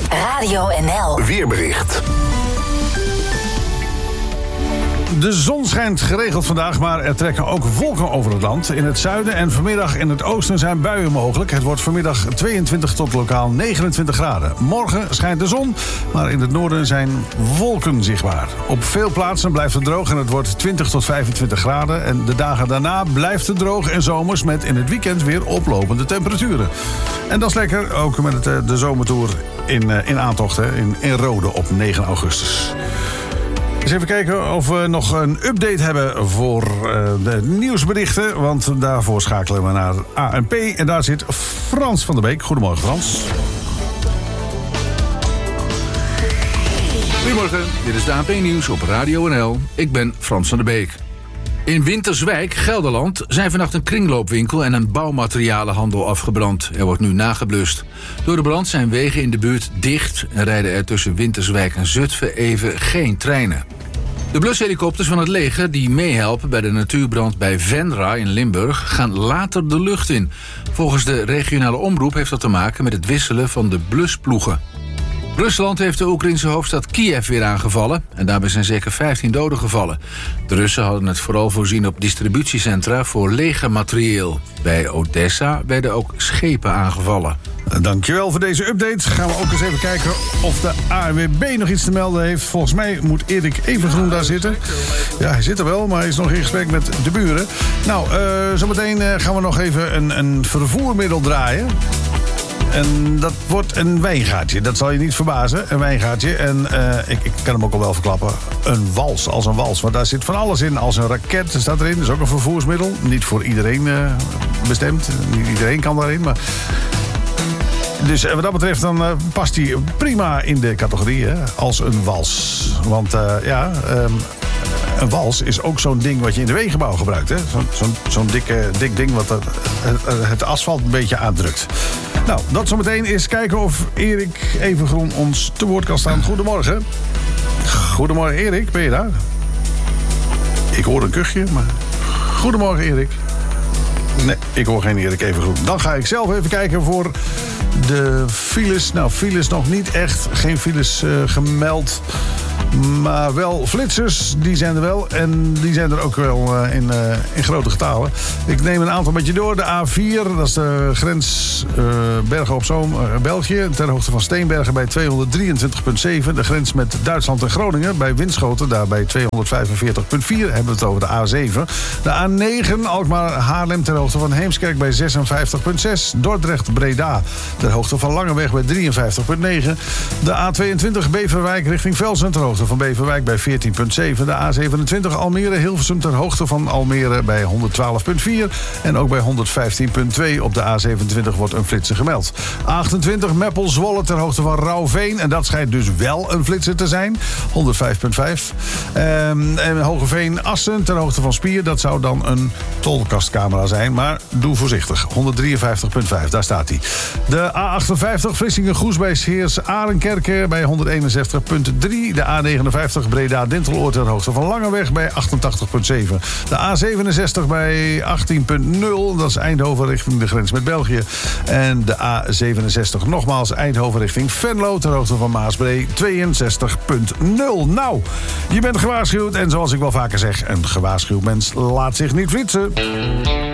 Radio NL. Weerbericht. De zon schijnt geregeld vandaag, maar er trekken ook wolken over het land. In het zuiden en vanmiddag in het oosten zijn buien mogelijk. Het wordt vanmiddag 22 tot lokaal 29 graden. Morgen schijnt de zon, maar in het noorden zijn wolken zichtbaar. Op veel plaatsen blijft het droog en het wordt 20 tot 25 graden. En de dagen daarna blijft het droog en zomers met in het weekend weer oplopende temperaturen. En dat is lekker, ook met de zomertour in aantocht in Rode op 9 augustus. Eens even kijken of we nog een update hebben voor de nieuwsberichten. Want daarvoor schakelen we naar ANP. En daar zit Frans van der Beek. Goedemorgen, Frans. Goedemorgen, dit is de ANP-nieuws op Radio NL. Ik ben Frans van der Beek. In Winterswijk, Gelderland, zijn vannacht een kringloopwinkel en een bouwmaterialenhandel afgebrand. Er wordt nu nageblust. Door de brand zijn wegen in de buurt dicht en rijden er tussen Winterswijk en Zutphen even geen treinen. De blushelikopters van het leger die meehelpen bij de natuurbrand bij Venra in Limburg gaan later de lucht in. Volgens de regionale omroep heeft dat te maken met het wisselen van de blusploegen. Rusland heeft de Oekraïnse hoofdstad Kiev weer aangevallen en daarbij zijn zeker 15 doden gevallen. De Russen hadden het vooral voorzien op distributiecentra voor legermaterieel. Bij Odessa werden ook schepen aangevallen. Dankjewel voor deze update. Gaan we ook eens even kijken of de ANWB nog iets te melden heeft. Volgens mij moet Erik Evengroen daar zitten. Ja, hij zit er wel, maar hij is nog in gesprek met de buren. Nou, zometeen gaan we nog even een vervoermiddel draaien. En dat wordt een wijngaatje. Dat zal je niet verbazen, een wijngaatje. En ik kan hem ook al wel verklappen. Een wals, als een wals. Want daar zit van alles in. Als een raket staat erin. Dat is ook een vervoersmiddel. Niet voor iedereen bestemd. Niet iedereen kan daarin, maar... Dus wat dat betreft dan past hij prima in de categorie hè, als een wals. Want een wals is ook zo'n ding wat je in de wegenbouw gebruikt. Hè? Zo'n dik ding wat het asfalt een beetje aandrukt. Nou, dat zometeen is kijken of Erik Evengroen ons te woord kan staan. Goedemorgen. Goedemorgen Erik, ben je daar? Ik hoor een kuchje, maar... Goedemorgen Erik. Nee, ik hoor geen Erik Evengroen. Dan ga ik zelf even kijken voor de files. Nou, files nog niet echt. Geen files gemeld. Maar wel flitsers, die zijn er wel. En die zijn er ook wel in grote getalen. Ik neem een aantal met je door. De A4, dat is de grens Bergen op Zoom, België. Ter hoogte van Steenbergen bij 223,7. De grens met Duitsland en Groningen bij Winschoten. Daar bij 245,4 hebben we het over de A7. De A9, Alkmaar-Haarlem ter hoogte van Heemskerk bij 56,6. Dordrecht-Breda ter hoogte van Langeweg bij 53,9. De A22 Beverwijk richting Velsen ter hoogte van Beverwijk bij 14,7. De A27 Almere-Hilversum ter hoogte van Almere bij 112,4. En ook bij 115,2 op de A27 wordt een flitser gemeld. A28 Meppel-Zwolle ter hoogte van Rauwveen. En dat schijnt dus wel een flitser te zijn. 105,5. En Hogeveen-Assen ter hoogte van Spier. Dat zou dan een tolkastcamera zijn. Maar doe voorzichtig. 153,5. Daar staat hij. De A58 Vlissingen-Goes bij Heers-Arenkerke bij 161,3. De A59 Breda-Dinteloord ter hoogte van Langeweg bij 88,7. De A67 bij 18,0. Dat is Eindhoven richting de grens met België. En de A67 nogmaals Eindhoven richting Venlo ter hoogte van Maasbree 62,0. Nou, je bent gewaarschuwd. En zoals ik wel vaker zeg, een gewaarschuwd mens laat zich niet flitsen.